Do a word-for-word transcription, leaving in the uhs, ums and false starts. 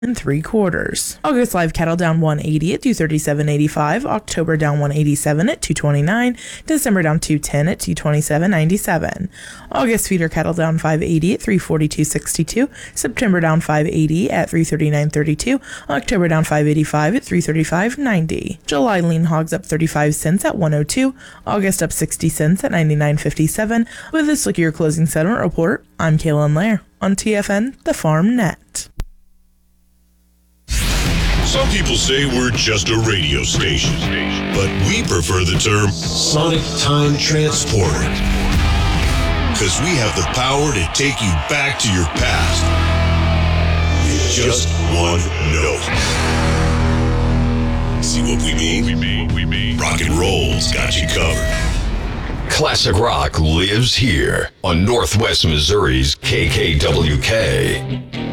and three quarters. August live cattle down one eighty at two thirty-seven eighty-five. October down one eighty-seven at two twenty-nine. December down two ten at two twenty-seven ninety-seven. August feeder cattle down five eighty at three forty-two sixty-two. September down five eighty at three thirty-nine thirty-two. October down five eighty-five at three thirty-five ninety. July lean hogs up thirty-five cents at one oh two. August up sixty cents at ninety-nine fifty-seven. With this look at your closing settlement report, I'm Kaylin Lair on T F N, the Farm Net. Some people say we're just a radio station, but we prefer the term Sonic Time Transporter, because we have the power to take you back to your past with just one note. See what we mean? We mean, we mean. Rock and roll's got you covered. Classic rock lives here on Northwest Missouri's K K W K.